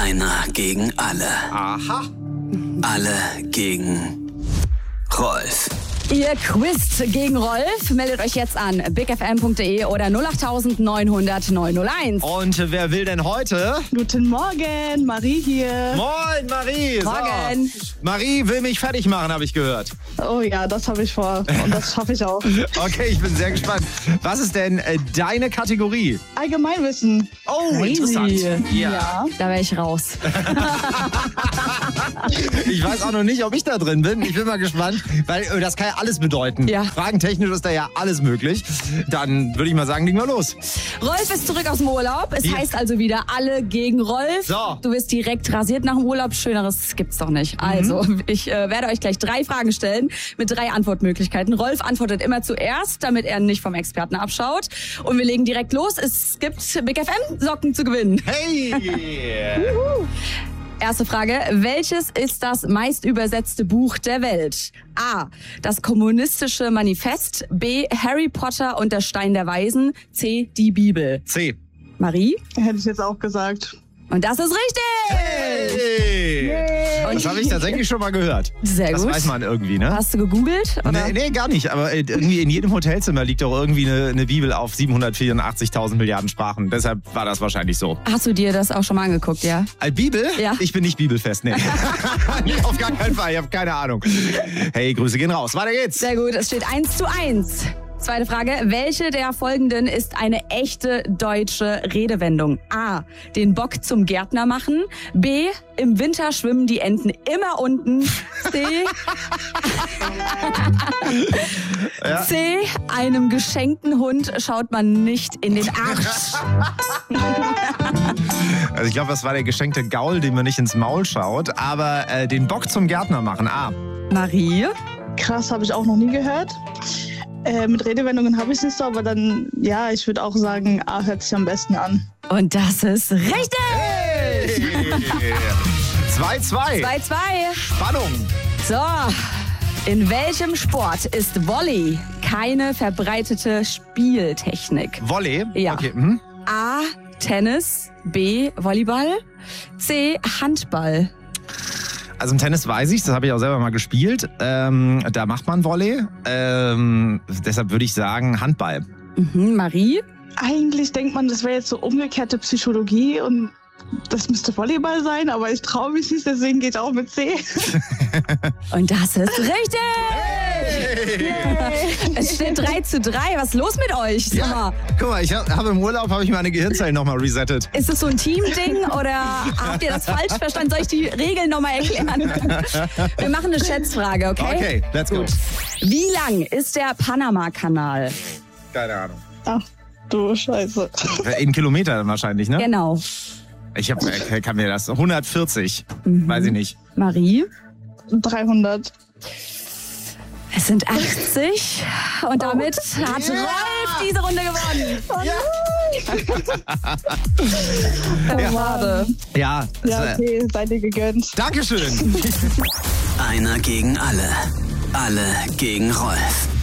Einer gegen alle. Aha. Alle gegen Rolf. Ihr quizt gegen Rolf. Meldet euch jetzt an bigfm.de oder 08000 900 901. Und wer will denn heute? Guten Morgen, Marie hier. Moin, Marie. Morgen. So. Marie will mich fertig machen, habe ich gehört. Oh ja, das habe ich vor und das schaffe ich auch. Okay, ich bin sehr gespannt. Was ist denn deine Kategorie? Allgemeinwissen. Oh, Crazy. interessant. Ja. Da wäre ich raus. Ich weiß auch noch nicht, ob ich da drin bin. Ich bin mal gespannt, weil das kann ja alles bedeuten. Ja. Fragentechnisch ist da ja alles möglich. Dann würde ich mal sagen, legen wir los. Rolf ist zurück aus dem Urlaub. Es Ja. heißt also wieder alle gegen Rolf. So. Du wirst direkt rasiert nach dem Urlaub. Schöneres gibt's doch nicht. Also, ich werde euch gleich 3 Fragen stellen mit 3 Antwortmöglichkeiten. Rolf antwortet immer zuerst, damit er nicht vom Experten abschaut. Und wir legen direkt los. Es gibt Big FM Socken zu gewinnen. Hey! Erste Frage. Welches ist das meist übersetzte Buch der Welt? A. Das kommunistische Manifest. B. Harry Potter und der Stein der Weisen. C. Die Bibel. C. Marie? Hätte ich jetzt auch gesagt. Und das ist richtig! Hey! Das habe ich tatsächlich schon mal gehört. Sehr Das gut. weiß man irgendwie, ne? Hast du gegoogelt? Oder? Nee, gar nicht. Aber irgendwie in jedem Hotelzimmer liegt doch irgendwie eine Bibel auf 784.000 Milliarden Sprachen. Deshalb war das wahrscheinlich so. Hast du dir das auch schon mal angeguckt, ja? Bibel? Ja. Ich bin nicht bibelfest, nee. Nee, auf gar keinen Fall, ich habe keine Ahnung. Hey, Grüße gehen raus. Weiter geht's. Sehr gut, es steht 1:1. Zweite Frage. Welche der folgenden ist eine echte deutsche Redewendung? A. Den Bock zum Gärtner machen. B. Im Winter schwimmen die Enten immer unten. C. C. Einem geschenkten Hund schaut man nicht in den Arsch. Also ich glaube, das war der geschenkte Gaul, dem man nicht ins Maul schaut. Aber den Bock zum Gärtner machen. A. Marie? Krass, habe ich auch noch nie gehört. Mit Redewendungen habe ich es nicht so, aber dann, ja, ich würde auch sagen, A hört sich am besten an. Und das ist richtig! Hey! 2-2. 2:2. Spannung. So, in welchem Sport ist Volley keine verbreitete Spieltechnik? Volley? Ja. Okay. A. Tennis, B. Volleyball, C. Handball. Also im Tennis weiß ich, das habe ich auch selber mal gespielt. Da macht man Volley. Deshalb würde ich sagen Handball. Marie? Eigentlich denkt man, das wäre jetzt so umgekehrte Psychologie und das müsste Volleyball sein, aber ich traue mich nicht, deswegen geht auch mit C. Und das ist richtig! Hey! Es steht 3:3. Was ist los mit euch? Sag mal, Guck mal, ich habe im Urlaub meine Gehirnzellen nochmal resettet. ist es so ein Teamding oder habt ihr das falsch verstanden? Soll ich die Regeln nochmal erklären? Wir machen eine Schätzfrage, okay? Okay, let's go. Wie lang ist der Panama-Kanal? Keine Ahnung. Ach du Scheiße. In Kilometern wahrscheinlich, ne? Genau. Kann mir das 140, weiß ich nicht. Marie? 300. Es sind 80 und damit hat Rolf diese Runde gewonnen. Schade. Ja, Ja, okay, seid ihr gegönnt. Dankeschön. Einer gegen alle. Alle gegen Rolf.